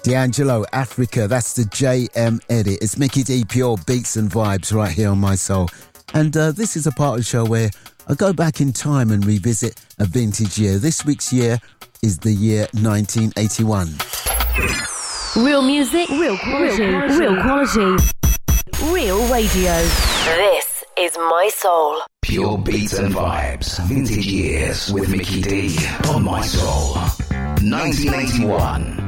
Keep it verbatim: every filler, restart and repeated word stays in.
D'Angelo, Africa, that's the J M edit. It's Mickey D, pure beats and vibes right here on My Soul. And uh, this is a part of the show where I go back in time and revisit a vintage year. This week's year is the year nineteen eighty-one. Real music, real quality, real quality, real, quality. Real radio. This is My Soul. Pure beats and vibes. Vintage years with Mickey D on My Soul. nineteen eighty-one.